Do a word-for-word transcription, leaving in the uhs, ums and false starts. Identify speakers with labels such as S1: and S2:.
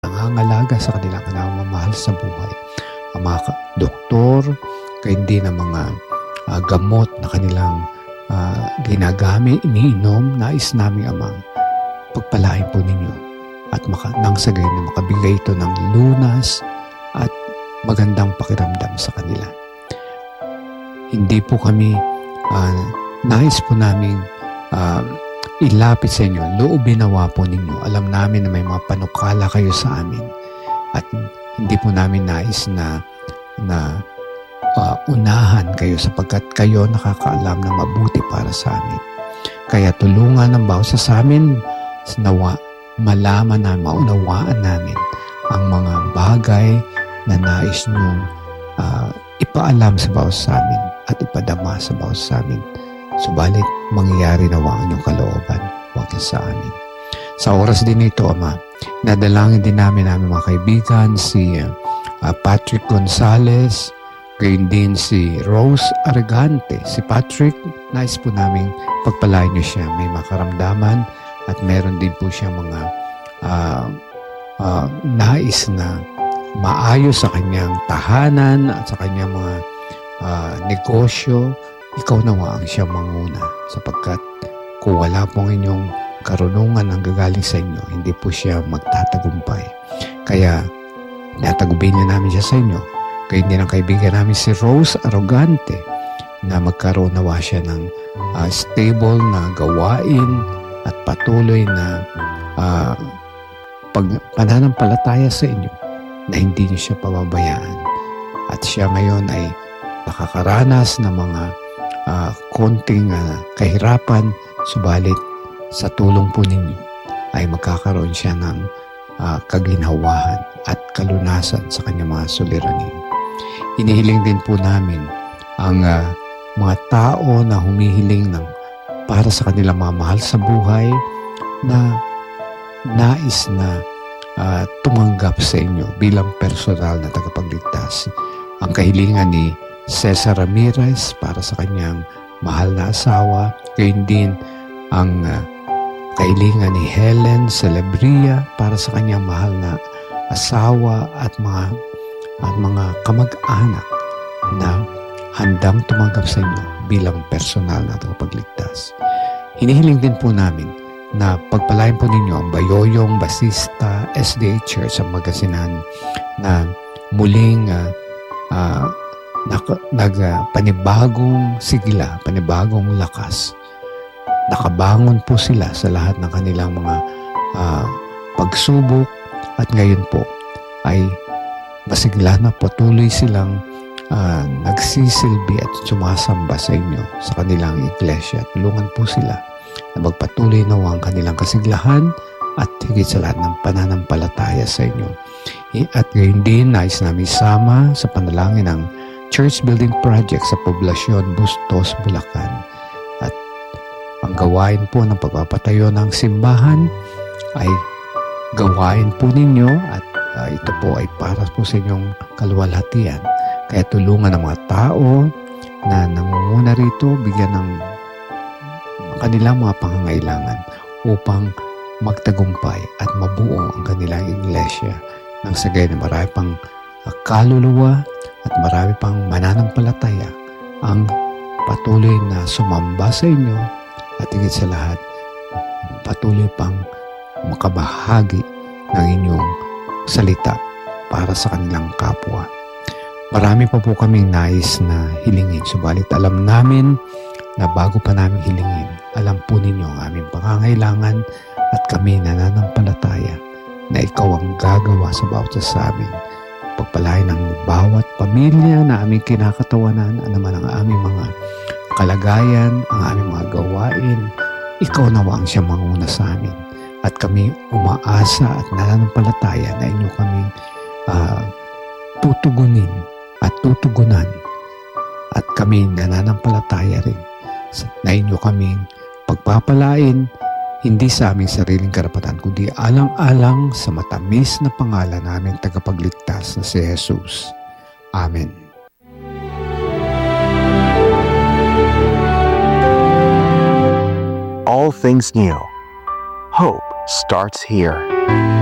S1: nangangalaga sa kanilang namamahal sa buhay. Ang mga doktor, kaya hindi ng mga uh, gamot na kanilang uh, ginagamit, iniinom, nais namin Amang, pagpalain po ninyo at maka, nang sa gayon na makabigay ito ng lunas at magandang pakiramdam sa kanila. Hindi po kami, uh, nais po namin uh, ilapit sa inyo, loobin nawa po ninyo. Alam namin na may mga panukala kayo sa amin at hindi po namin nais na na uh, unahan kayo sapagkat kayo nakakaalam ng mabuti para sa amin. Kaya tulungan ng bawat sa amin nawa malaman na maunawaan namin ang mga bagay na nais nyong uh, ipaalam sa bawat sa amin at ipadama sa bawat sa amin. Subalit, mangyayari nawa ang inyong kalooban, huwag sa amin. Sa oras din ito, Ama, nadalangin din namin namin mga kaibigan, si uh, Patrick Gonzales, gayon din si Rose Argante. Si Patrick, nais po namin pagpalain niyo siya. May makaramdaman at meron din po siya mga uh, uh, nais na maayos sa kanyang tahanan at sa kanyang mga uh, negosyo. Ikaw nawa ang siya manguna sapagkat kung wala pong inyong karunungan ang gagaling sa inyo, hindi po siya magtatagumpay. Kaya natagubin niyo namin siya sa inyo. Kaya hindi ng kaibigan namin si Rose Arrogante na magkaroon nawa siya ng uh, stable na gawain at patuloy na uh, pag pananampalataya sa inyo na hindi niyo siya pababayaan. At siya ngayon ay nakakaranas ng mga uh, konting uh, kahirapan, subalit sa tulong po ninyo ay magkakaroon siya ng uh, kaginhawahan at kalunasan sa kanyang mga suliranin. Inihiling din po namin ang uh, mga tao na humihiling ng para sa kanilang mga mahal sa buhay na nais na uh, tumanggap sa inyo bilang personal na tagapagligtas. Ang kahilingan ni Cesar Ramirez para sa kanyang mahal na asawa, gayon din ang uh, kahilingan ni Helen Celebria para sa kanyang mahal na asawa at mga at mga kamag-anak na handang tumanggap sa inyo bilang personal na tagapagligtas. Hinihiling din po namin na pagpalain po ninyo ang Bayoyong Basista S D A Church sa Magasinan na muling uh, uh, nag uh, panibagong sigla, panibagong lakas. Nakabangon po sila sa lahat ng kanilang mga uh, pagsubok at ngayon po ay masigla na patuloy silang uh, nagsisilbi at sumasamba sa inyo sa kanilang iglesia. Tulungan po sila na magpatuloy na ang kanilang kasiglahan at higit sa lahat ng pananampalataya sa inyo. At ngayon din, nais namin sama sa panalangin ng Church Building Project sa Poblasyon Bustos, Bulacan. At ang gawain po ng pagpapatayo ng simbahan ay gawain po ninyo at uh, ito po ay para po sa inyong kaluwalhatian. Kaya tulungan ng mga tao na nangunguna rito, bigyan ng kanilang mga pangangailangan upang magtagumpay at mabuo ang kanilang iglesia nang sa gayon na marami pang uh, kaluluwa at marami pang mananampalataya ang patuloy na sumamba sa inyo at higit sa lahat patuloy pang makabahagi ng inyong salita para sa kanilang kapwa. Marami pa po kaming nais na hilingin, subalit alam namin na bago pa namin hilingin, alam po ninyo ang aming pangangailangan at kami nananampalataya na ikaw ang gagawa sa bawat sa amin. Pagpalain ng bawat pamilya na aming kinakatawanan, naman ang aming mga kalagayan, ang aming mga gawain, ikaw nawa ang siyang manguna sa amin. At kami umaasa at nananampalataya na inyo kaming uh, tutugunin at tutugunan. At kami nananampalataya rin na inyo kaming pagpapalain, hindi sa aming sariling karapatan, kundi alang-alang sa matamis na pangalan naming tagapagligtas na si Jesus. Amen.
S2: All things new. Hope starts here.